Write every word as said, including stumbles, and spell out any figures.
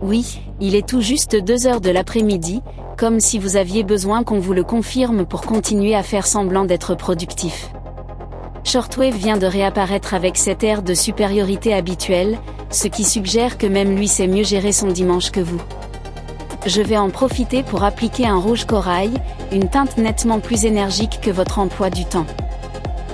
Oui, il est tout juste deux heures de l'après-midi, comme si vous aviez besoin qu'on vous le confirme pour continuer à faire semblant d'être productif. Shortwave vient de réapparaître avec cet air de supériorité habituel, ce qui suggère que même lui sait mieux gérer son dimanche que vous. Je vais en profiter pour appliquer un rouge corail, une teinte nettement plus énergique que votre emploi du temps.